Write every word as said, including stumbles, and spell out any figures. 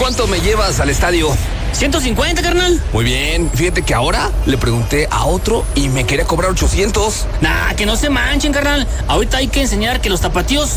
¿cuánto me llevas al estadio? ciento cincuenta, carnal. Muy bien, fíjate que ahora le pregunté a otro y me quería cobrar ochocientos. Nah, que no se manchen, carnal. Ahorita hay que enseñar que los tapatíos